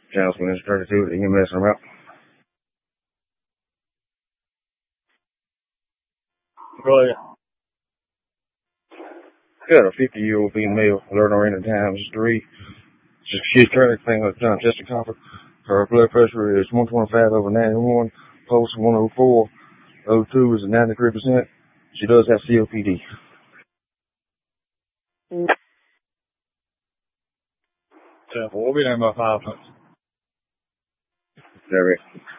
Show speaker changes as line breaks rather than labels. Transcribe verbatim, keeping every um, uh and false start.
Channel Splinter thirty-two at E M S about. Right. Got a fifty-year-old female, alert oriented times three. She's currently playing with John Chester Copper. Her blood pressure is one twenty-five over ninety-one, pulse one oh four, O two is at ninety-three percent. She does have C O P D. So we'll be there in about five minutes. There we go.